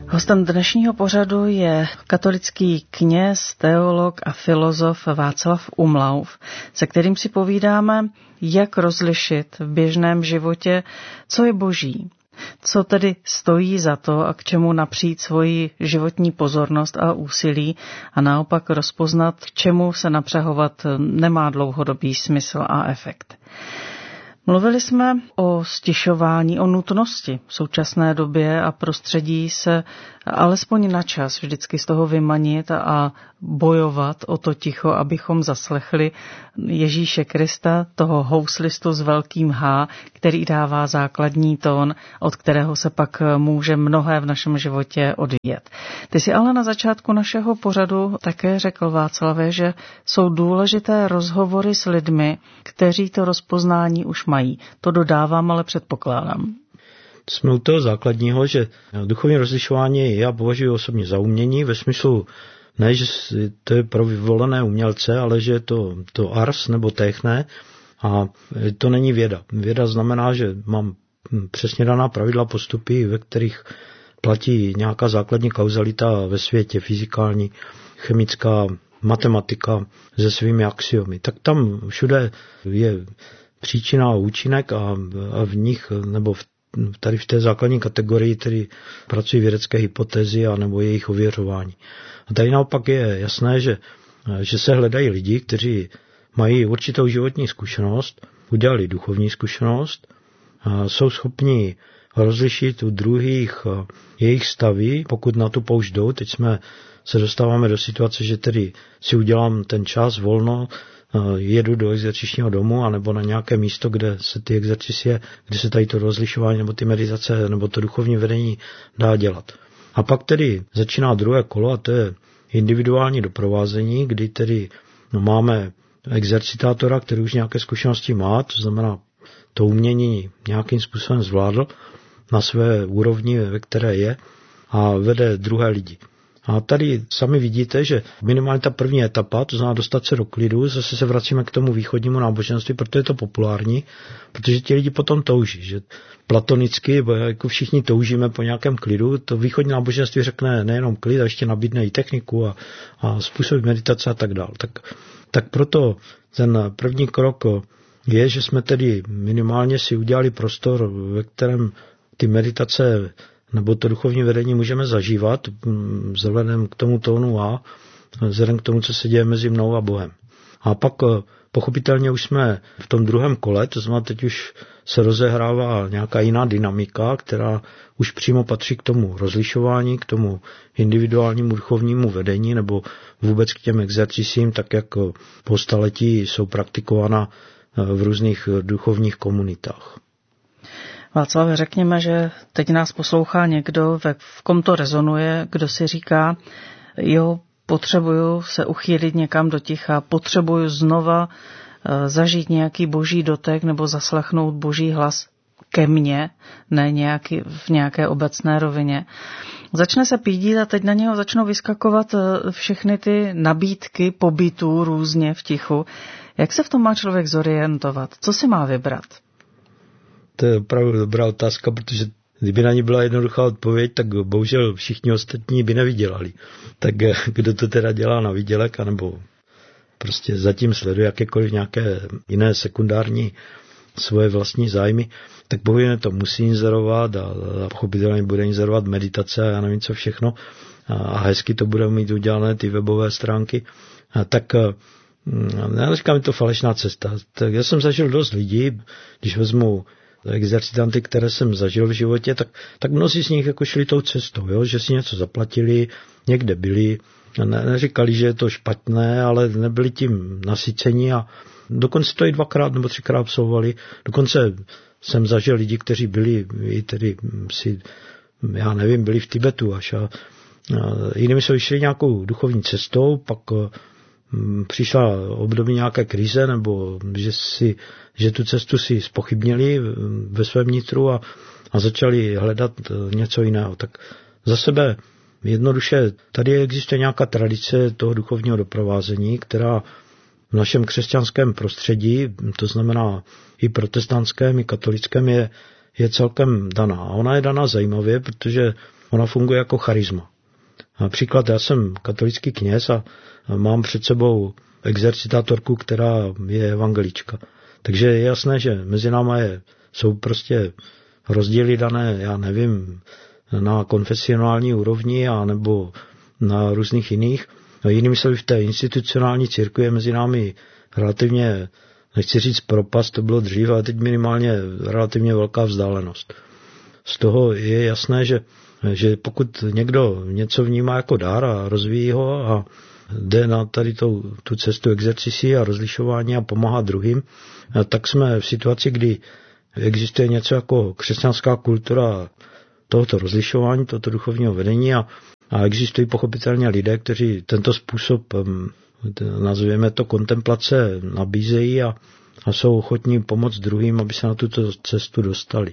Hostem dnešního pořadu je katolický kněz, teolog a filozof Václav Umlauf, se kterým si povídáme, jak rozlišit v běžném životě, co je boží, co tedy stojí za to a k čemu napřít svoji životní pozornost a úsilí a naopak rozpoznat, k čemu se napřahovat nemá dlouhodobý smysl a efekt. Mluvili jsme o stišování, o nutnosti v současné době a prostředí se alespoň na čas vždycky z toho vymanit a bojovat o to ticho, abychom zaslechli Ježíše Krista, toho houslistu s velkým H, který dává základní tón, od kterého se pak může mnohé v našem životě odvíjet. Ty jsi ale na začátku našeho pořadu také řekl, Václave, že jsou důležité rozhovory s lidmi, kteří to rozpoznání už mají. To dodávám, ale předpokládám. Jsme u toho základního, že duchovní rozlišování já považuji osobně za umění, ve smyslu ne, že to je pro vyvolené umělce, ale že je to ars nebo techné a to není věda. Věda znamená, že mám přesně daná pravidla, postupy, ve kterých platí nějaká základní kauzalita ve světě, fyzikální, chemická, matematika se svými axiomy. Tak tam všude je příčina a účinek a v nich, nebo tady v té základní kategorii, tedy pracují vědecké hypotézy a nebo jejich ověřování. A tady naopak je jasné, že se hledají lidi, kteří mají určitou životní zkušenost, udělali duchovní zkušenost, a jsou schopni rozlišit u druhých jejich stavy, pokud na tu poušť jdou. Teď se dostáváme do situace, že tedy si udělám ten čas volno, jedu do exercičního domu anebo na nějaké místo, kde se ty exercicie, kde se tady to rozlišování nebo ty meditace nebo to duchovní vedení dá dělat. A pak tedy začíná druhé kolo a to je individuální doprovázení, kdy tedy máme exercitátora, který už nějaké zkušenosti má, to znamená to umění nějakým způsobem zvládl na své úrovni, ve které je a vede druhé lidi. A tady sami vidíte, že minimálně ta první etapa, to znamená dostat se do klidu, zase se vracíme k tomu východnímu náboženství, protože je to populární, protože ti lidi potom touží, že platonicky, jako všichni toužíme po nějakém klidu, to východní náboženství řekne nejenom klid, a ještě nabídne i techniku a způsob meditace a tak dále. Tak proto ten první krok je, že jsme tedy minimálně si udělali prostor, ve kterém ty meditace nebo to duchovní vedení můžeme zažívat vzhledem k tomu tónu a vzhledem k tomu, co se děje mezi mnou a Bohem. A pak pochopitelně už jsme v tom druhém kole, to znamená teď už se rozehrává nějaká jiná dynamika, která už přímo patří k tomu rozlišování, k tomu individuálnímu duchovnímu vedení nebo vůbec k těm exercicím, tak jak po staletí jsou praktikována v různých duchovních komunitách. Václav, řekněme, že teď nás poslouchá někdo, v kom to rezonuje, kdo si říká, jo, potřebuju se uchýlit někam do ticha, potřebuju znova zažít nějaký boží dotek nebo zaslechnout boží hlas ke mně, ne v nějaké obecné rovině. Začne se pídit a teď na něho začnou vyskakovat všechny ty nabídky pobytů různě v tichu. Jak se v tom má člověk zorientovat? Co si má vybrat? To je opravdu dobrá otázka, protože kdyby na ní byla jednoduchá odpověď, tak bohužel všichni ostatní by nevydělali. Tak kdo to teda dělá na výdělek, anebo prostě zatím sleduje jakékoliv nějaké jiné sekundární svoje vlastní zájmy, tak bohužel to musí inzerovat a pochopitelně bude inzerovat meditace a já nevím co všechno a hezky to bude mít udělané ty webové stránky. Tak já říkám, je to falešná cesta. Tak já jsem zažil dost lidí, když vezmu exercitanty, které jsem zažil v životě, tak mnozí z nich jako šli tou cestou, jo? Že si něco zaplatili, někde byli, neříkali, že je to špatné, ale nebyli tím nasyceni a dokonce to i 2x nebo 3x absolvovali. Dokonce jsem zažil lidi, kteří byli i tedy já nevím, byli v Tibetu až a jinými jsou šli nějakou duchovní cestou, pak přišla období nějaké krize, nebo že tu cestu si zpochybnili ve svém nitru a začali hledat něco jiného. Tak za sebe jednoduše, tady existuje nějaká tradice toho duchovního doprovázení, která v našem křesťanském prostředí, to znamená i protestantském, i katolickém, je celkem daná. A ona je daná zajímavě, protože ona funguje jako charisma. Například já jsem katolický kněz a mám před sebou exercitátorku, která je evangelička. Takže je jasné, že mezi náma jsou prostě rozdíly dané, já nevím, na konfesionální úrovni a nebo na různých jiných. No jinými slovy, v té institucionální církvi je mezi námi relativně, nechci říct propast, to bylo dřív, ale teď minimálně relativně velká vzdálenost. Z toho je jasné, že pokud někdo něco vnímá jako dar a rozvíjí ho a jde na tady tu cestu exercisí a rozlišování a pomáhá druhým, tak jsme v situaci, kdy existuje něco jako křesťanská kultura tohoto rozlišování, tohoto duchovního vedení a existují pochopitelně lidé, kteří tento způsob, nazvěme to kontemplace, nabízejí a jsou ochotní pomoct druhým, aby se na tuto cestu dostali.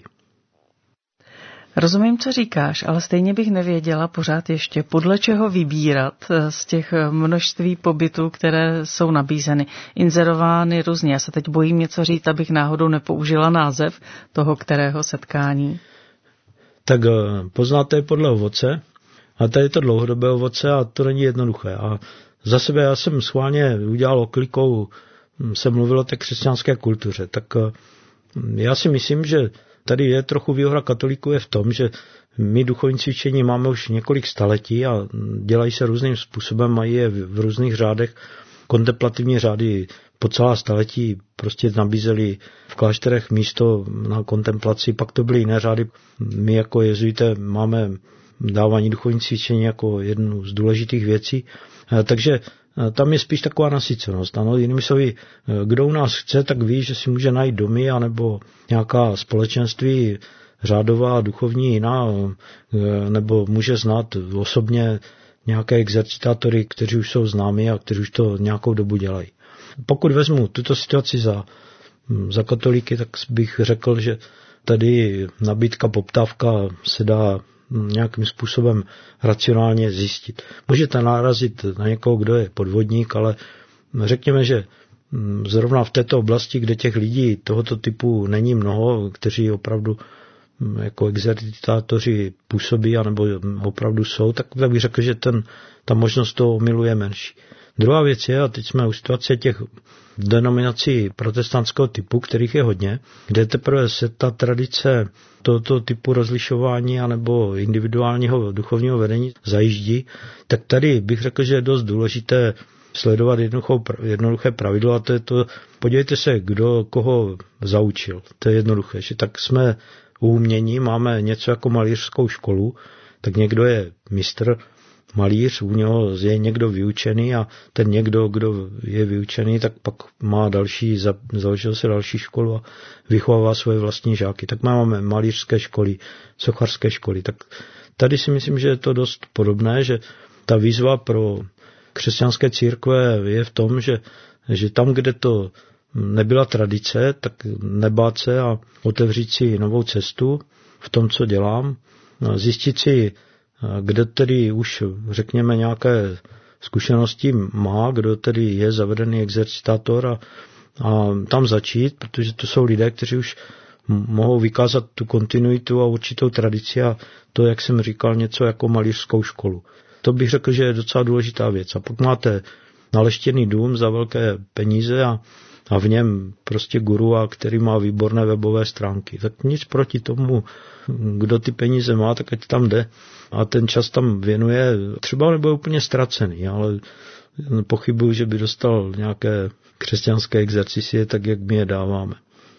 Rozumím, co říkáš, ale stejně bych nevěděla pořád ještě, podle čeho vybírat z těch množství pobytů, které jsou nabízeny, inzerovány různě. Já se teď bojím něco říct, abych náhodou nepoužila název toho kterého setkání. Tak poznáte podle ovoce, a tady je to dlouhodobé ovoce a to není jednoduché. A za sebe já jsem schválně udělal oklikou, se mluvilo o té křesťanské kultuře. Tak já si myslím, že tady je trochu výhoda katolíků je v tom, že my duchovní cvičení máme už několik staletí a dělají se různým způsobem, mají je v různých řádech. Kontemplativní řády po celá staletí prostě nabízeli v klášterech místo na kontemplaci, pak to byly jiné řády. My jako jezuité máme dávání duchovní cvičení jako jednu z důležitých věcí, takže tam je spíš taková nasycenost. Ano, jinými slovy, kdo u nás chce, tak ví, že si může najít domy anebo nějaká společenství řádová, duchovní jiná, nebo může znát osobně nějaké exercitátory, kteří už jsou známí a kteří už to nějakou dobu dělají. Pokud vezmu tuto situaci za katolíky, tak bych řekl, že tady nabídka, poptávka se dá nějakým způsobem racionálně zjistit. Můžete narazit na někoho, kdo je podvodník, ale řekněme, že zrovna v této oblasti, kde těch lidí tohoto typu není mnoho, kteří opravdu jako exercitátoři působí, anebo opravdu jsou, tak bych řekl, že ta možnost toho omylu je menší. Druhá věc je, a teď jsme u situace těch denominací protestantského typu, kterých je hodně, kde teprve se ta tradice tohoto typu rozlišování anebo individuálního duchovního vedení zajíždí, tak tady bych řekl, že je dost důležité sledovat jednoduché pravidlo a to je to, podívejte se, kdo koho zaučil. To je jednoduché, že tak jsme u umění, máme něco jako malířskou školu, tak někdo je mistr, malíř, u něho je někdo vyučený a ten někdo, kdo je vyučený, tak pak má založil se další školu a vychovává svoje vlastní žáky. Tak máme malířské školy, sochařské školy. Tak tady si myslím, že je to dost podobné, že ta výzva pro křesťanské církve je v tom, že tam, kde to nebyla tradice, tak nebát se a otevřít si novou cestu v tom, co dělám, zjistit si, kde tedy už, řekněme, nějaké zkušenosti má, kdo tedy je zavedený exercitátor a tam začít, protože to jsou lidé, kteří už mohou vykázat tu kontinuitu a určitou tradici a to, jak jsem říkal, něco jako malířskou školu. To bych řekl, že je docela důležitá věc. A pak máte naleštěný dům za velké peníze a v něm prostě guru, který má výborné webové stránky. Tak nic proti tomu, kdo ty peníze má, tak ať tam jde a ten čas tam věnuje. Třeba nebude úplně ztracený, ale pochybuju, že by dostal nějaké křesťanské exercicie, tak jak my je dáváme.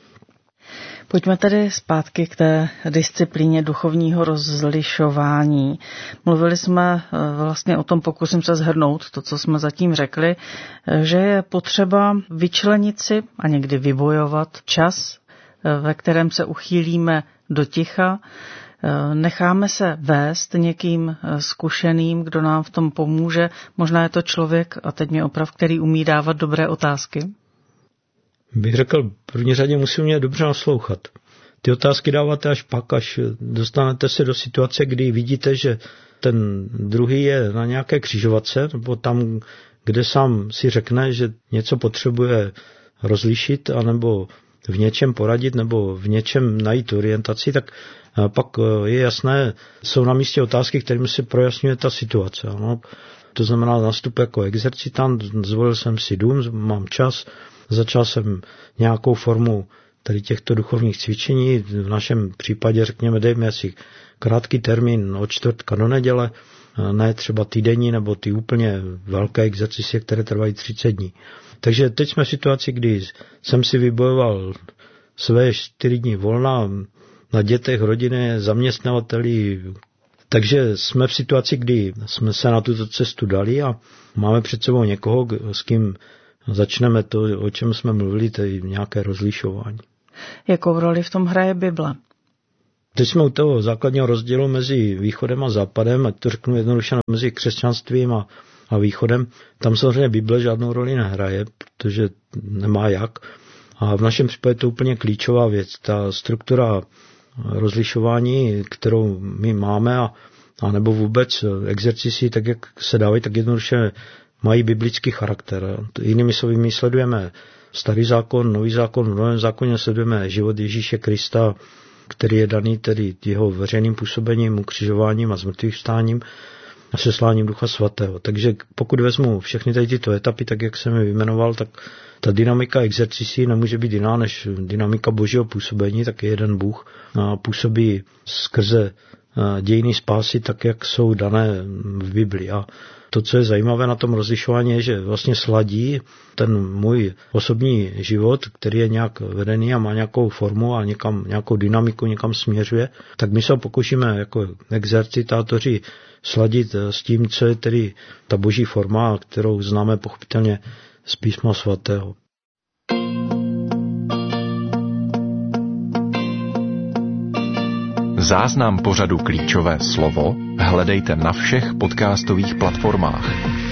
Pojďme tedy zpátky k té disciplíně duchovního rozlišování. Mluvili jsme vlastně o tom, pokusím se shrnout to, co jsme zatím řekli, že je potřeba vyčlenit si a někdy vybojovat čas, ve kterém se uchýlíme do ticha, necháme se vést někým zkušeným, kdo nám v tom pomůže. Možná je to člověk, a teď mě oprav, který umí dávat dobré otázky. Bych řekl, v první řadě musí mě dobře naslouchat. Ty otázky dáváte až pak, až dostanete se do situace, kdy vidíte, že ten druhý je na nějaké křižovatce, nebo tam, kde sám si řekne, že něco potřebuje rozlišit, anebo v něčem poradit nebo v něčem najít orientaci, tak pak je jasné, jsou na místě otázky, kterými se projasňuje ta situace. No. To znamená nastup jako exercitant, zvolil jsem si dům, mám čas, začal jsem nějakou formu tady těchto duchovních cvičení, v našem případě řekněme, dejme si krátký termín od čtvrtka do neděle, ne třeba týdenní nebo ty úplně velké exercice, které trvají 30 dní. Takže teď jsme v situaci, kdy jsem si vybojoval své 4 dní volna na dětech, rodině, zaměstnavateli. Takže jsme v situaci, kdy jsme se na tuto cestu dali a máme před sebou někoho, s kým začneme to, o čem jsme mluvili, tedy nějaké rozlišování. Jakou roli v tom hraje Bible? Teď jsme u toho základního rozdílu mezi východem a západem, ať to řeknu jednoduše, mezi křesťanstvím a východem. Tam samozřejmě Bible žádnou roli nehraje, protože nemá jak. A v našem případě je to úplně klíčová věc. Ta struktura rozlišování, kterou my máme, a nebo vůbec exercici, tak jak se dávají, tak jednoduše mají biblický charakter. Jinými slovy, my sledujeme Starý zákon, Nový zákon, v Novém zákoně sledujeme život Ježíše Krista, který je daný tedy jeho veřejným působením, ukřižováním a zmrtvýchvstáním a sesláním Ducha Svatého. Takže pokud vezmu všechny tady tyto etapy, tak jak jsem je vyjmenoval, tak ta dynamika exercicí nemůže být jiná než dynamika Božího působení, tak je jeden Bůh a působí skrze dějiny spásy tak, jak jsou dané v Biblii. A to, co je zajímavé na tom rozlišování, je, že vlastně sladí ten můj osobní život, který je nějak vedený a má nějakou formu a nějakou dynamiku někam směřuje, tak my se ho pokoušíme jako exercitátoři sladit s tím, co je tedy ta boží forma, kterou známe pochopitelně z Písma svatého. Záznam pořadu Klíčové slovo hledejte na všech podcastových platformách.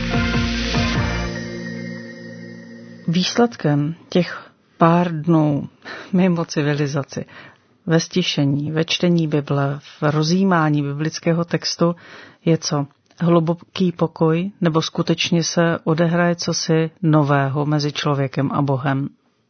Výsledkem těch pár dnů mimo civilizaci, ve stišení, ve čtení Bible, v rozjímání biblického textu je co? Hluboký pokoj, nebo skutečně se odehraje cosi nového mezi člověkem a Bohem?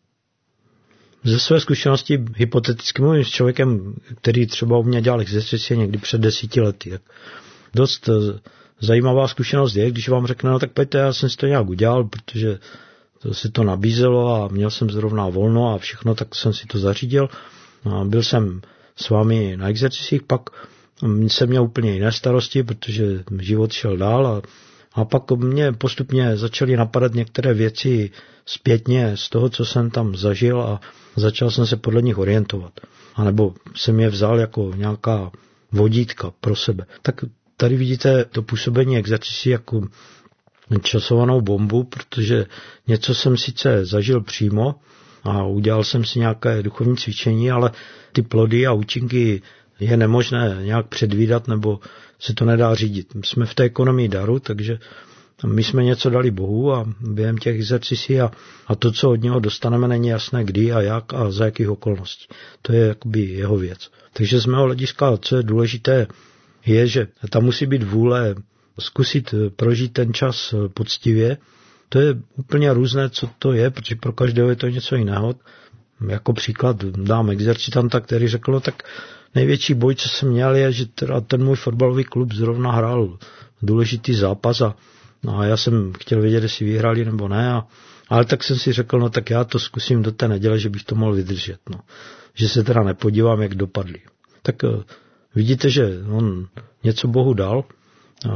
Ze své zkušenosti hypoteticky mluvím s člověkem, který třeba u mě dělal exercici někdy před 10 lety. Tak dost zajímavá zkušenost je, když vám řekne, no tak pojďte, já jsem si to nějak udělal, protože to se to nabízelo a měl jsem zrovna volno a všechno, tak jsem si to zařídil. A byl jsem s vámi na exercicích, pak jsem měl úplně jiné starosti, protože život šel dál a pak mě postupně začaly napadat některé věci zpětně z toho, co jsem tam zažil a začal jsem se podle nich orientovat. A nebo jsem je vzal jako nějaká vodítka pro sebe. Tak tady vidíte to působení exercicí jako časovanou bombu, protože něco jsem sice zažil přímo a udělal jsem si nějaké duchovní cvičení, ale ty plody a účinky je nemožné nějak předvídat nebo se to nedá řídit. Jsme v té ekonomii daru, takže my jsme něco dali Bohu a během těch exercicí a to, co od něho dostaneme, není jasné kdy a jak a za jakých okolností. To je jakoby jeho věc. Takže z mého hlediska, co je důležité, je, že tam musí být vůle zkusit prožít ten čas poctivě. To je úplně různé, co to je, protože pro každého je to něco jiného. Jako příklad dám exercitanta, který řekl, no tak největší boj, co jsem měl, je, že ten můj fotbalový klub zrovna hrál důležitý zápas a já jsem chtěl vědět, jestli vyhráli nebo ne. Ale tak jsem si řekl, no tak já to zkusím do té neděle, že bych to mohl vydržet. No. Že se teda nepodívám, jak dopadli. Tak vidíte, že on něco Bohu dal a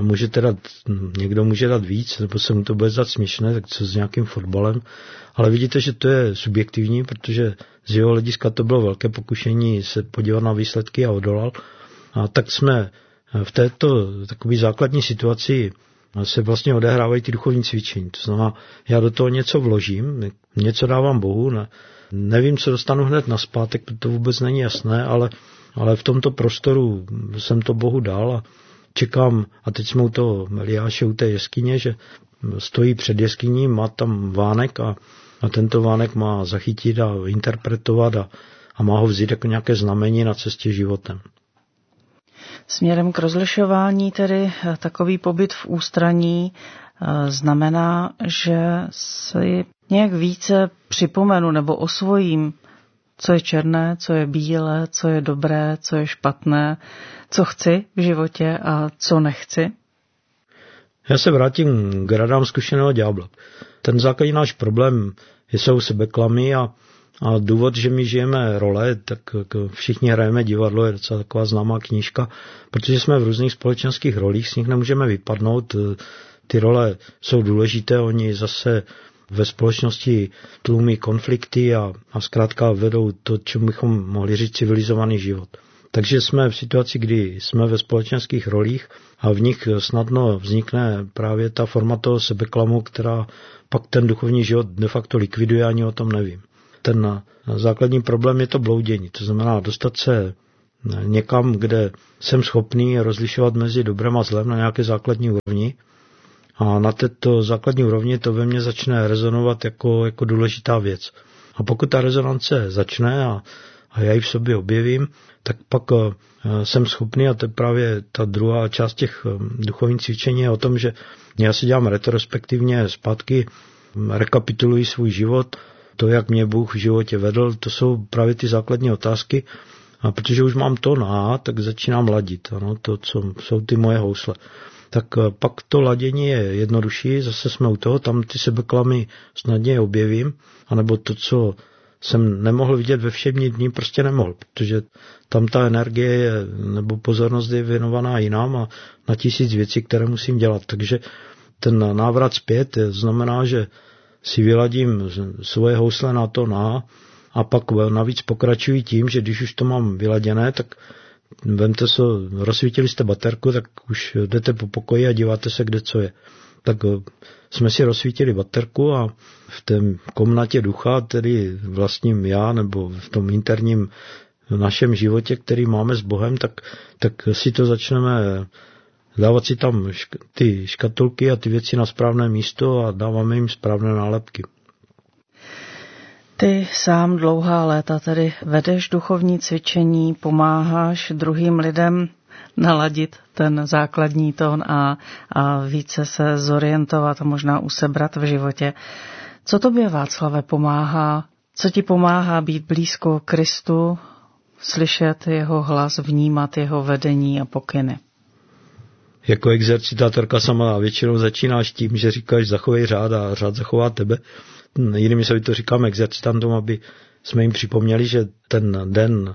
někdo může dát víc, nebo se mu to bude zdát směšné, tak co s nějakým fotbalem. Ale vidíte, že to je subjektivní, protože z jeho hlediska to bylo velké pokušení se podívat na výsledky a odolal. A tak jsme v této takové základní situaci se vlastně odehrávají ty duchovní cvičení. To znamená, já do toho něco vložím, něco dávám Bohu, nevím, co dostanu hned nazpátek, to vůbec není jasné, ale v tomto prostoru jsem to Bohu dal a čekám, a teď jsme u toho Eliáše, u té jeskyně, že stojí před jeskyní, má tam vánek a tento vánek má zachytit a interpretovat a má ho vzít jako nějaké znamení na cestě životem. Směrem k rozlišování tedy takový pobyt v ústraní znamená, že si nějak více připomenu nebo osvojím co je černé, co je bílé, co je dobré, co je špatné, co chci v životě a co nechci? Já se vrátím k radám zkušeného ďábla. Ten základní náš problém jsou sebeklamy a důvod, že my žijeme role, tak všichni hrajeme divadlo, je docela taková známá knížka, protože jsme v různých společenských rolích, z nich nemůžeme vypadnout. Ty role jsou důležité, oni zase ve společnosti tlumí konflikty a zkrátka vedou to, čemu bychom mohli říct civilizovaný život. Takže jsme v situaci, kdy jsme ve společenských rolích a v nich snadno vznikne právě ta forma toho sebeklamu, která pak ten duchovní život de facto likviduje, ani o tom nevím. Ten základní problém je to bloudění, to znamená dostat se někam, kde jsem schopný rozlišovat mezi dobrem a zlem na nějaké základní úrovni. A na této základní úrovni to ve mně začne rezonovat jako důležitá věc. A pokud ta rezonance začne a já ji v sobě objevím, tak pak jsem schopný, a to je právě ta druhá část těch duchovních cvičení, je o tom, že já si dělám retrospektivně zpátky, rekapituluji svůj život, to, jak mě Bůh v životě vedl, to jsou právě ty základní otázky. A protože už mám to A, tak začínám ladit. Ano, to, co jsou ty moje housle. Tak pak to ladění je jednodušší, zase jsme u toho, tam ty sebeklamy snadněji objevím, anebo to, co jsem nemohl vidět ve všední dní, prostě nemohl, protože tam ta energie je, nebo pozornost je věnovaná jinam a na 1000 věcí, které musím dělat. Takže ten návrat zpět znamená, že si vyladím svoje housle na to a pak navíc pokračuji tím, že když už to mám vyladěné, tak vemte se, rozsvítili jste baterku, tak už jdete po pokoji a díváte se, kde co je. Tak jsme si rozsvítili baterku a v té komnatě ducha, tedy vlastním já, nebo v tom interním našem životě, který máme s Bohem, tak si to začneme dávat si tam ty škatulky a ty věci na správné místo a dáváme jim správné nálepky. Ty sám dlouhá léta tedy vedeš duchovní cvičení, pomáháš druhým lidem naladit ten základní tón a více se zorientovat a možná usebrat v životě. Co tobě, Václave, pomáhá? Co ti pomáhá být blízko Kristu, slyšet jeho hlas, vnímat jeho vedení a pokyny? Jako exercitátorka sama většinou začínáš tím, že říkáš zachovej řád a řád zachová tebe. Jinými slovy to říkáme exercitantům, aby jsme jim připomněli, že ten den,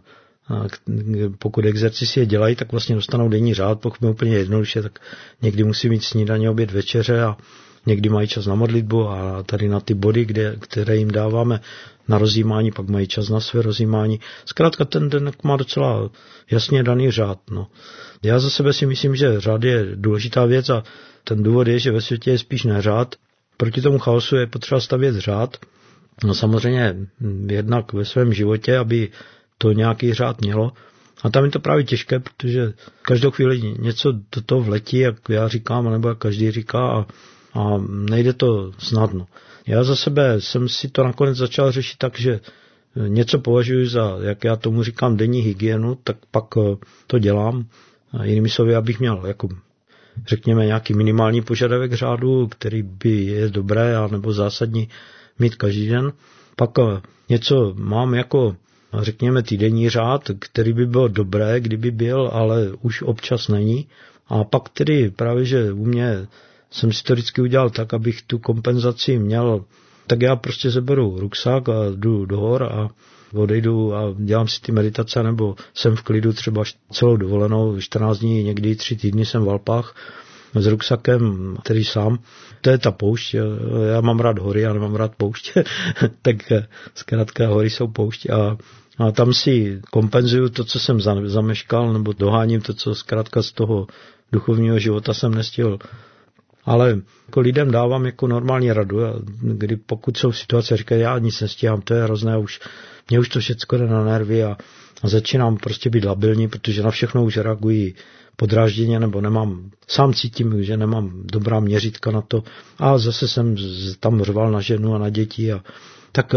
pokud exercici je dělají, tak vlastně dostanou denní řád, pokud je úplně jednoduše, tak někdy musí mít snídaně, oběd, večeře a někdy mají čas na modlitbu a tady na ty body, které jim dáváme na rozjímání, pak mají čas na své rozjímání. Zkrátka ten den má docela jasně daný řád. No. Já za sebe si myslím, že řád je důležitá věc a ten důvod je, že ve světě je spíš neřád. Proti tomu chaosu je potřeba stavět řád. No samozřejmě jednak ve svém životě, aby to nějaký řád mělo. A tam je to právě těžké, protože každou chvíli něco do toho vletí, jak já říkám, nebo jak každý říká a nejde to snadno. Já za sebe jsem si to nakonec začal řešit tak, že něco považuji za, jak já tomu říkám, denní hygienu, tak pak to dělám. A jinými slovy, abych měl jako řekněme nějaký minimální požadavek řádu, který by je dobré a nebo zásadní mít každý den. Pak něco mám jako řekněme týdenní řád, který by byl dobré, kdyby byl, ale už občas není. A pak tedy právě, že u mě jsem si to vždycky udělal tak, abych tu kompenzaci měl, tak já prostě zeberu ruksak a jdu do hor a odejdu a dělám si ty meditace, nebo jsem v klidu třeba celou dovolenou, 14 dní, někdy 3 týdny jsem v Alpách s ruksakem, který sám. To je ta poušť, já mám rád hory, já nemám rád poušť, tak zkrátka hory jsou poušť a tam si kompenzuju to, co jsem zameškal, nebo doháním to, co zkrátka z toho duchovního života jsem nestihl. Ale jako lidem dávám jako normální radu, kdy pokud jsou situace, říkají, já nic nestíhám, to je hrozné, mě už to všecko jde na nervy a začínám prostě být labilní, protože na všechno už reagují podrážděně, nebo sám cítím, že nemám dobrá měřítka na to a zase jsem tam řval na ženu a na děti tak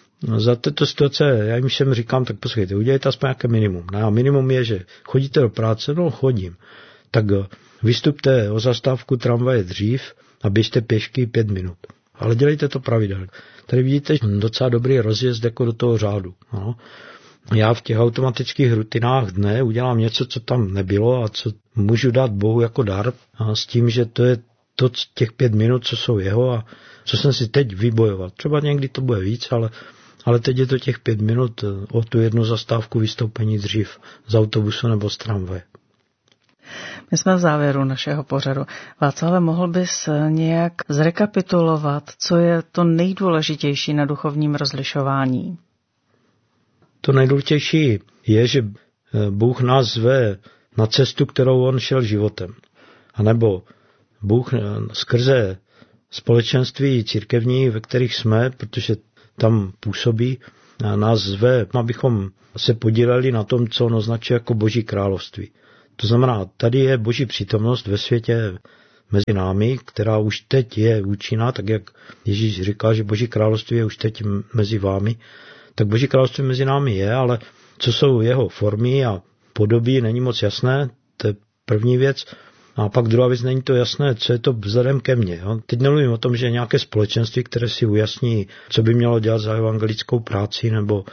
za této situace, já jim všem říkám, tak poslouchejte, udělejte aspoň nějaké minimum. No a minimum je, že chodíte do práce, no chodím. Tak vystupte o zastávku tramvaje dřív a běžte pěšky 5 minut. ale dělejte to pravidelně. Tady vidíte docela dobrý rozjezd jako do toho řádu. No. Já v těch automatických rutinách dne udělám něco, co tam nebylo a co můžu dát Bohu jako dar a s tím, že to je to těch 5 minut, co jsou jeho a co jsem si teď vybojoval. Třeba někdy to bude víc, ale teď je to těch 5 minut o tu jednu zastávku vystoupení dřív z autobusu nebo z tramvaje. My jsme v závěru našeho pořadu. Václave, mohl bys nějak zrekapitulovat, co je to nejdůležitější na duchovním rozlišování? To nejdůležitější je, že Bůh nás zve na cestu, kterou on šel životem. A nebo Bůh skrze společenství církevní, ve kterých jsme, protože tam působí, nás zve, abychom se podíleli na tom, co on označuje jako Boží království. To znamená, tady je Boží přítomnost ve světě mezi námi, která už teď je účinná, tak jak Ježíš říká, že Boží království je už teď mezi vámi, tak Boží království mezi námi je, ale co jsou jeho formy a podoby, není moc jasné, to je první věc. A pak druhá věc, není to jasné, co je to vzhledem ke mně. Jo? Teď nemluvím o tom, že je nějaké společenství, které si ujasní, co by mělo dělat za evangelickou práci, nebo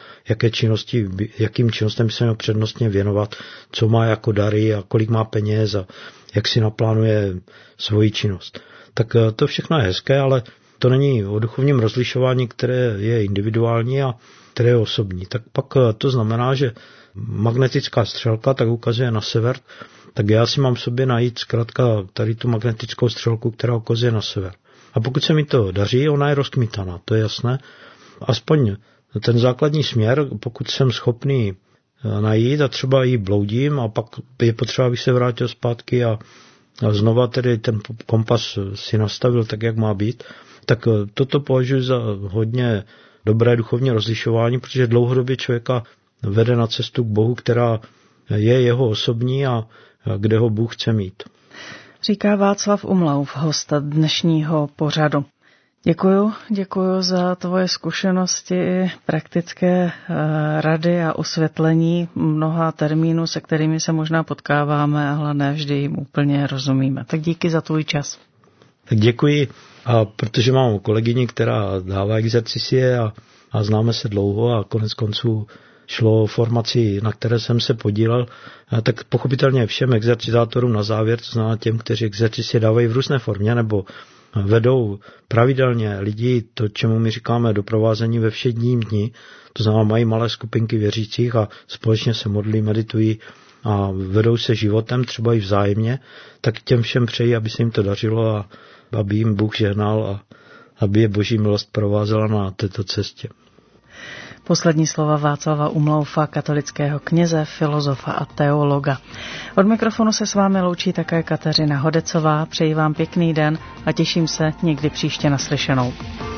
jakým činnostem by se mělo přednostně věnovat, co má jako dary a kolik má peněz a jak si naplánuje svoji činnost. Tak to všechno je hezké, ale to není o duchovním rozlišování, které je individuální a které je osobní. Tak pak to znamená, že magnetická střelka tak ukazuje na sever, tak já si mám v sobě najít zkrátka tady tu magnetickou střelku, která ukazuje na sever. A pokud se mi to daří, ona je rozkmitaná, to je jasné. Aspoň ten základní směr, pokud jsem schopný najít a třeba ji bloudím a pak je potřeba, abych se vrátil zpátky a znova tedy ten kompas si nastavil tak, jak má být, tak toto považuji za hodně dobré duchovní rozlišování, protože dlouhodobě člověka vede na cestu k Bohu, která je jeho osobní a kde ho Bůh chce mít. Říká Václav Umlauf, host dnešního pořadu. Děkuju za tvoje zkušenosti, praktické rady a osvětlení mnoha termínů, se kterými se možná potkáváme, ale ne vždy jim úplně rozumíme. Tak díky za tvůj čas. Tak děkuji, a protože mám kolegyni, která dává exercicie a známe se dlouho a konec konců šlo o formaci, na které jsem se podílel, tak pochopitelně všem exercitátorům na závěr, to znamená těm, kteří exercicie dávají v různé formě nebo vedou pravidelně lidi, to, čemu my říkáme doprovázení ve všedním dni, to znamená mají malé skupinky věřících a společně se modlí, meditují a vedou se životem, třeba i vzájemně, tak těm všem přeji, aby se jim to dařilo a aby jim Bůh žehnal a aby je Boží milost provázela na této cestě. Poslední slova Václava Umlaufa, katolického kněze, filozofa a teologa. Od mikrofonu se s vámi loučí také Kateřina Hodecová. Přeji vám pěkný den a těším se někdy příště naslyšenou.